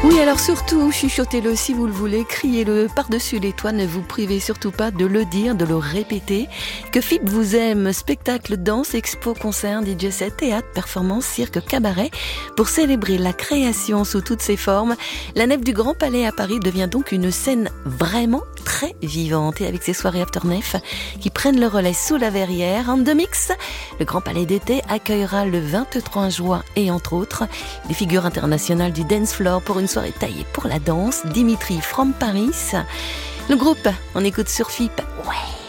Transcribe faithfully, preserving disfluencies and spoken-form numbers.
Oui, alors surtout, chuchotez-le si vous le voulez, criez-le par-dessus les toits, ne vous privez surtout pas de le dire, de le répéter. Que F I P vous aime, spectacle, danse, expo, concert, D J set, théâtre, performance, cirque, cabaret. Pour célébrer la création sous toutes ses formes, la nef du Grand Palais à Paris devient donc une scène vraiment très vivante. Et avec ses soirées after nef qui prennent le relais sous la verrière, en deux mix, le Grand Palais d'été accueillera le vingt-trois juin et entre autres, des figures internationales du dance floor pour une soirée taillée pour la danse, Dimitri from Paris. Le groupe, on écoute sur F I P. Ouais.